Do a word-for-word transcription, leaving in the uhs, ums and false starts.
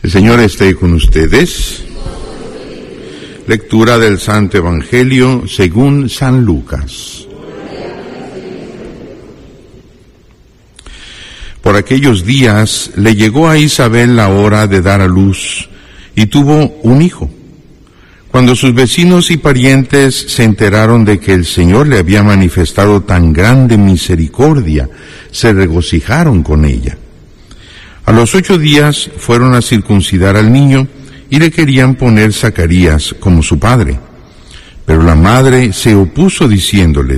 El Señor esté con ustedes. Lectura del Santo Evangelio según San Lucas. Por aquellos días le llegó a Isabel la hora de dar a luz y tuvo un hijo. Cuando sus vecinos y parientes se enteraron de que el Señor le había manifestado tan grande misericordia, se regocijaron con ella. A los ocho días fueron a circuncidar al niño y le querían poner Zacarías como su padre. Pero la madre se opuso diciéndoles: